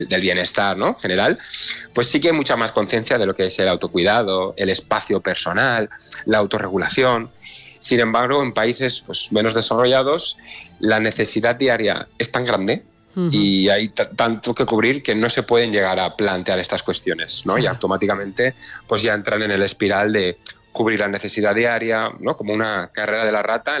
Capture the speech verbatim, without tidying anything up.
del bienestar, ¿no? General, pues sí que hay mucha más conciencia de lo que es el autocuidado, el espacio personal, la autorregulación. Sin embargo, en países pues, menos desarrollados, la necesidad diaria es tan grande uh-huh. y hay t- tanto que cubrir que no se pueden llegar a plantear estas cuestiones, ¿no? Claro. Y automáticamente pues ya entran en el espiral de cubrir la necesidad diaria, ¿no? Como una carrera de la rata